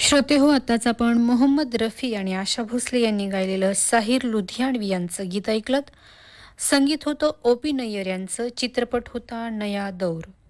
श्रोते हो, आताच आपण मोहम्मद रफी आणि आशा भोसले यांनी गायलेलं साहिर लुधियानवी यांचं गीत ऐकलं. संगीत होतं ओ पी नय्यर यांचं, चित्रपट होता नया दौर.